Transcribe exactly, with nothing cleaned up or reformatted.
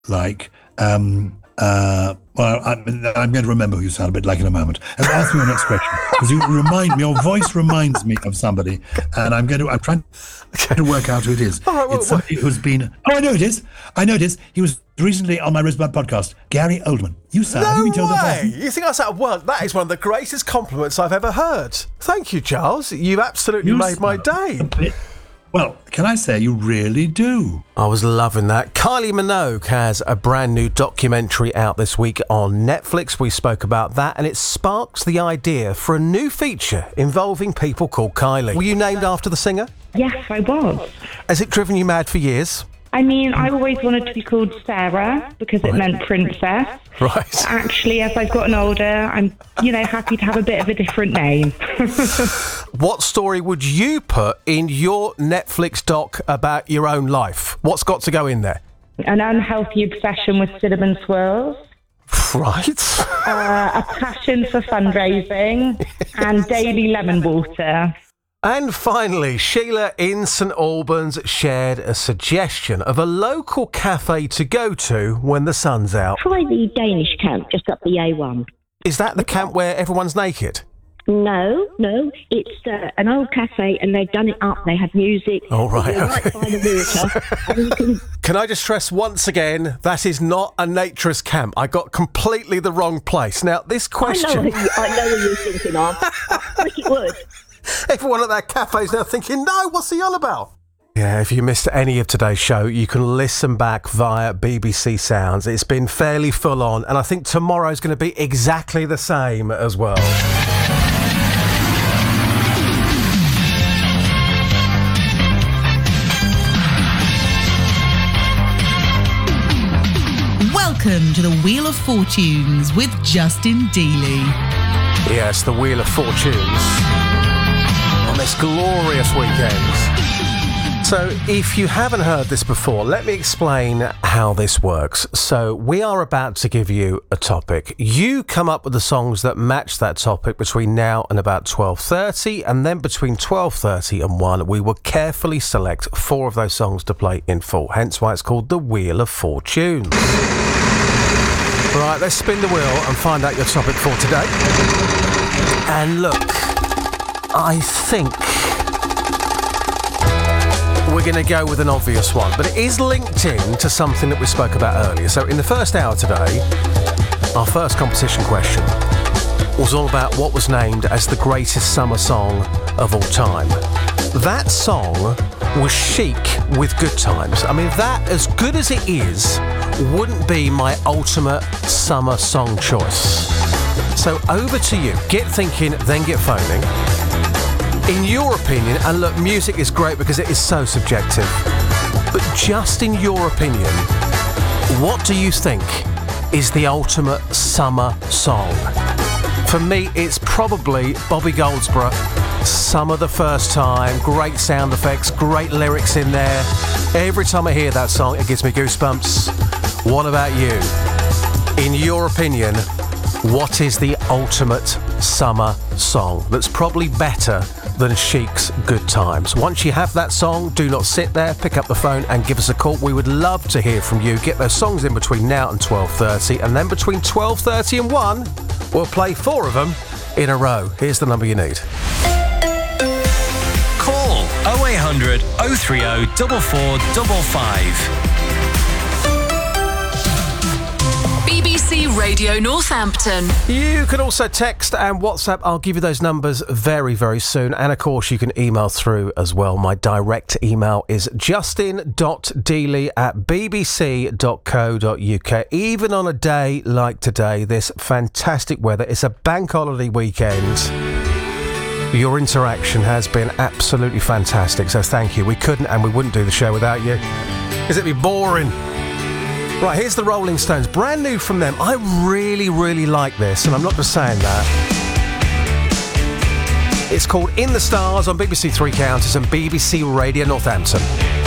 like, um, uh, well, I'm, I'm going to remember who you sound a bit like in a moment. And ask me your next question, because you remind me, your voice reminds me of somebody, and I'm going to, I'm trying okay. to work out who it is. All right, well, it's somebody who's been, oh, I know it is. I know it is. He was recently on my Rosebud podcast, Gary Oldman. You sound, no have you been told way. that? You think I sound, well, that is one of the greatest compliments I've ever heard. Thank you, Charles. You've absolutely You made my sound day. Well, can I say you really do? I was loving that. Kylie Minogue has a brand new documentary out this week on Netflix. We spoke about that, and it sparks the idea for a new feature involving people called Kylie. Were you named after the singer? Yes, I was. Has it driven you mad for years? I mean, I always wanted to be called Sarah because it Right. meant princess. Right. Actually, as I've gotten older, I'm, you know, happy to have a bit of a different name. What story would you put in your Netflix doc about your own life? What's got to go in there? An unhealthy obsession with cinnamon swirls, Right. uh, a passion for fundraising, and daily lemon water. And finally, Sheila in St Albans shared a suggestion of a local cafe to go to when the sun's out. Try the Danish camp just up the A one. Is that the camp where everyone's naked? No, no, it's uh, an old cafe and they've done it up. They have music. Oh, right, You're okay. right by the water. And you can... Can I just stress once again, that is not a naturist camp. I got completely the wrong place. Now, this I know, question... who you, I know who you're thinking of. Cricket Wood. Everyone at that cafe is now thinking, no, what's he on about? Yeah, if you missed any of today's show, you can listen back via B B C Sounds. It's been fairly full on, and I think tomorrow's going to be exactly the same as well. Welcome to the Wheel of Fortunes with Justin Dealey. Yes, the Wheel of Fortunes on this glorious weekend. So, if you haven't heard this before, let me explain how this works. So, we are about to give you a topic. You come up with the songs that match that topic between now and about twelve thirty, and then between twelve thirty and one, we will carefully select four of those songs to play in full. Hence why it's called the Wheel of Fortunes. Right, let's spin the wheel and find out your topic for today. And look, I think we're going to go with an obvious one, but it is linked in to something that we spoke about earlier. So in the first hour today, our first competition question was all about what was named as the greatest summer song of all time. That song was Chic with Good Times. I mean, that, as good as it is, wouldn't be my ultimate summer song choice. So over to you. Get thinking, then get phoning. In your opinion, and look, music is great because it is so subjective, but just in your opinion, what do you think is the ultimate summer song? For me, it's probably Bobby Goldsboro, Summer the First Time. Great sound effects, great lyrics in there. Every time I hear that song, it gives me goosebumps. What about you? In your opinion, what is the ultimate summer song that's probably better than Chic's Good Times? Once you have that song, do not sit there, pick up the phone and give us a call. We would love to hear from you. Get those songs in between now and twelve thirty, and then between twelve thirty and one, we'll play four of them in a row. Here's the number you need. Call oh eight hundred, oh three oh, four four five five. B B C Radio Northampton. You can also text and WhatsApp. I'll give you those numbers very, very soon. And of course, you can email through as well. My direct email is justin dot dealey at b b c dot co dot u k. Even on a day like today, this fantastic weather, it's a bank holiday weekend. Your interaction has been absolutely fantastic. So thank you. We couldn't and we wouldn't do the show without you, because it'd be boring. Right, here's the Rolling Stones, brand new from them. I really, really like this, and I'm not just saying that. It's called In the Stars on B B C Three Counties and B B C Radio Northampton.